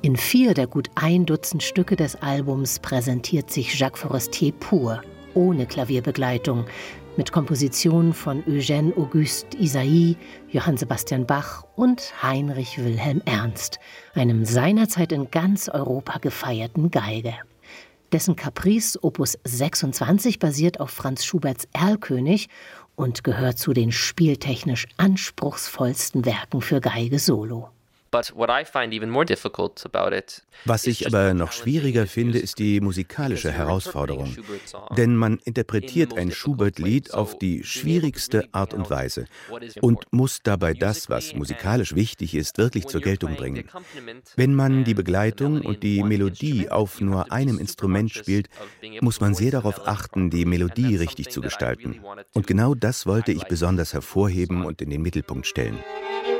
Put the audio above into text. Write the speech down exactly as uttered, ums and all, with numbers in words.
In vier der gut ein Dutzend Stücke des Albums präsentiert sich Jacques Forestier pur, ohne Klavierbegleitung, mit Kompositionen von Eugène Auguste Ysaÿe, Johann Sebastian Bach und Heinrich Wilhelm Ernst, einem seinerzeit in ganz Europa gefeierten Geiger. Dessen Caprice Opus sechsundzwanzig basiert auf Franz Schuberts Erlkönig und gehört zu den spieltechnisch anspruchsvollsten Werken für Geige solo. Was ich aber noch schwieriger finde, ist die musikalische Herausforderung. Denn man interpretiert ein Schubert-Lied auf die schwierigste Art und Weise und muss dabei das, was musikalisch wichtig ist, wirklich zur Geltung bringen. Wenn man die Begleitung und die Melodie auf nur einem Instrument spielt, muss man sehr darauf achten, die Melodie richtig zu gestalten. Und genau das wollte ich besonders hervorheben und in den Mittelpunkt stellen.